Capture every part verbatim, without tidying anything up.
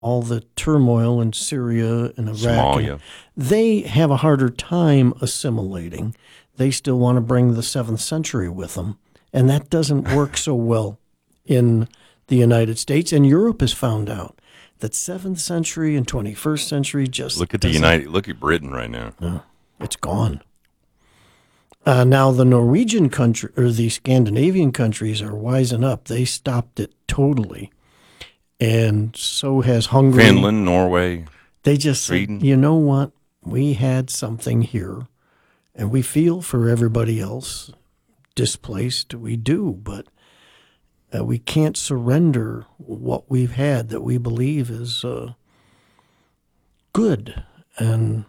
all the turmoil in Syria and Iraq. Somalia. And they have a harder time assimilating. They still want to bring the seventh century with them, and that doesn't work so well in the United States. And Europe has found out that seventh century and twenty-first century just Look at the doesn't- United. Look at Britain right now. No, it's gone. Uh, now the Norwegian country or the Scandinavian countries are wising up. They stopped it totally, and so has Hungary. Finland, Norway. They just Sweden. said, you know what? We had something here, and we feel for everybody else displaced. We do, but uh, we can't surrender what we've had that we believe is uh, good. And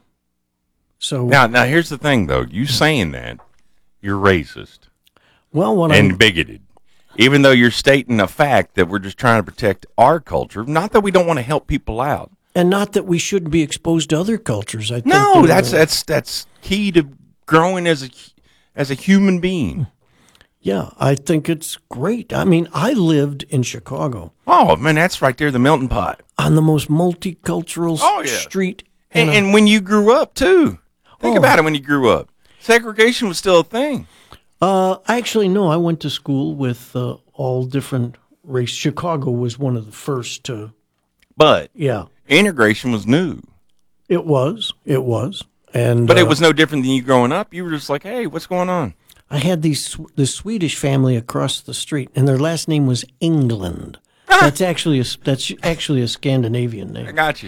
so Now, now here's the thing, though. You saying that, you're racist well, when and I bigoted. Even though you're stating a fact that we're just trying to protect our culture, not that we don't want to help people out. and not that we shouldn't be exposed to other cultures. I think No, that, that's uh, that's that's key to growing as a as a human being. yeah, I think it's great. I mean, I lived in Chicago Oh man, that's right there, the melting pot. on the most multicultural Oh, yeah. street. And, in a- and when you grew up too, think Oh. about it. When you grew up, segregation was still a thing. Uh, actually, no. I went to school with uh, all different race. Chicago was one of the first to. But Yeah, integration was new. it was. It was, and But uh, it was no different than you growing up. You were just like, hey, what's going on? I had these this Swedish family across the street, and their last name was England. That's actually a that's actually a Scandinavian I name. got you.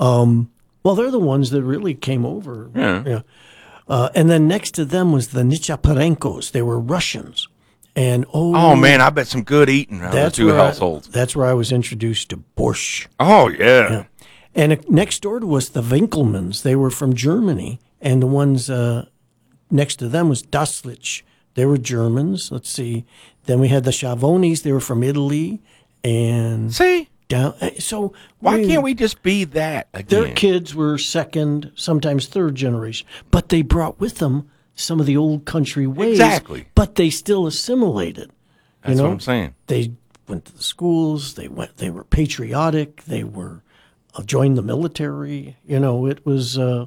Well, they're the ones that really came over. Yeah. Uh, and then next to them was the Nichaparenkos. They were Russians, and oh, Oh man, I bet some good eating around the that's two where I- households. that's where I was introduced to borscht. Oh yeah. And uh, next door to us, the Winkelmans, they were from Germany. And the ones uh, next to them was Daslich. They were Germans. Let's see. Then we had the Chavonis. They were from Italy. And See, down. uh, So why can't we just be that Their again? kids were second, sometimes third generation. But they brought with them some of the old country ways. Exactly. But they still assimilated. That's you know? what I'm saying. They went to the schools. They went. They were patriotic. They were uh, joined the military. You know, it was. Uh,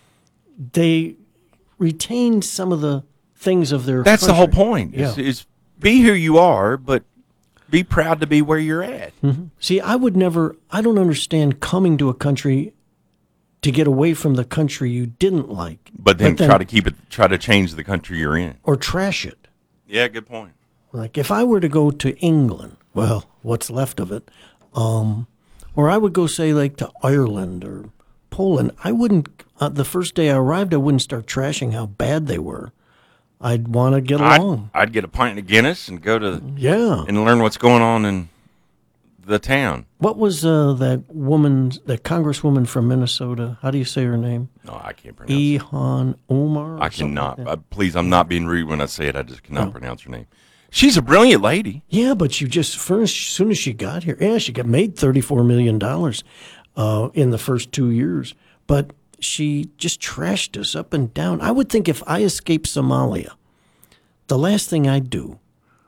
they retained some of the things of their. That's the whole country. point. Is, Yeah. is be who you are, but be proud to be where you're at. See, I would never. I don't understand coming to a country to get away from the country you didn't like, But then try to keep it. Try to change the country you're in. or trash it. Yeah, good point. Like if I were to go to England, well, what's left of it, um, or I would go say like to Ireland or Poland, I wouldn't. Uh, the first day I arrived, I wouldn't start trashing how bad they were. I'd want to get I'd, along. I'd get a pint of Guinness and go to Yeah. and learn what's going on in the town. What was uh, that woman, that congresswoman from Minnesota? How do you say her name? No, I can't pronounce it. Ihan Omar? or I something cannot. like that? I, please, I'm not being rude when I say it. I just cannot pronounce her name. She's a brilliant lady. Yeah, but you just first, as soon as she got here, yeah, she got made thirty-four million dollars uh, in the first two years. But she just trashed us up and down. I would think if I escaped Somalia, the last thing I'd do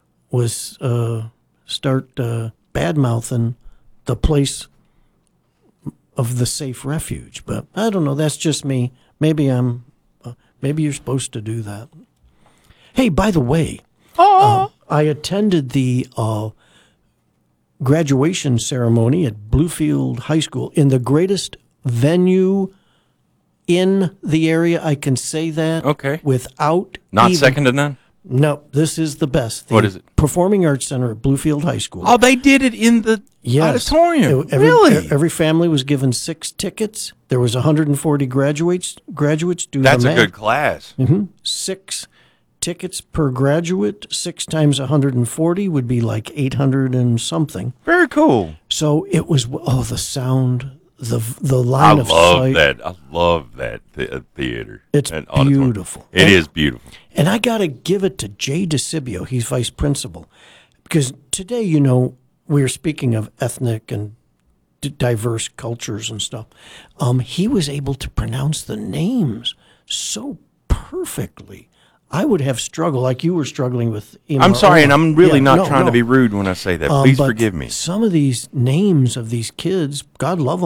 was uh, start uh, bad mouthing the place of the safe refuge. But I don't know. That's just me. Maybe I'm. Uh, maybe you're supposed to do that. Hey, by the way. Oh, I attended the uh, graduation ceremony at Bluefield High School in the greatest venue in the area. I can say that. Okay. Without not even- second to none. No, this is the best. The What is it? Performing Arts Center at Bluefield High School. Oh, they did it in the Yes. auditorium. Every, really? Every family was given six tickets. There was one hundred forty graduates. Graduates do That's the a math. good class. Six tickets per graduate. Six times one hundred forty would be like eight hundred and something. Very cool. So it was, oh, the sound, the the I line of love sight. that. I love that th- theater. It's that auditorium. beautiful. It And- is beautiful. And I got to give it to Jay DeCibio. He's vice principal. Because today, you know, we are speaking of ethnic and d- diverse cultures and stuff. Um, he was able to pronounce the names so perfectly I would have struggled like you were struggling with. Ima I'm sorry, and Oma. I'm really Yeah, not no, trying no. to be rude when I say that. Um, Please but forgive me. Some of these names of these kids, God love them.